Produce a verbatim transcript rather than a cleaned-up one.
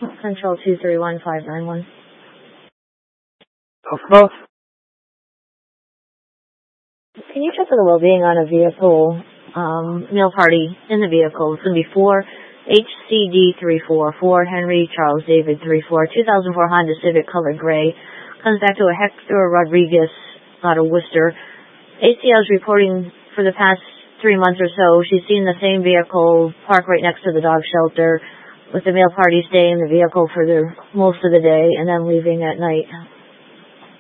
Control two three one five nine one. Both. Can you check for the well-being on a vehicle, um, meal party in the vehicle? It's going to be four H C D three four four Henry Charles David three four two thousand four Honda Civic color gray. Comes back to a Hector Rodriguez out of Worcester. A C L is reporting for the past three months or so, she's seen the same vehicle parked right next to the dog shelter, with the meal party staying in the vehicle for the most of the day and then leaving at night.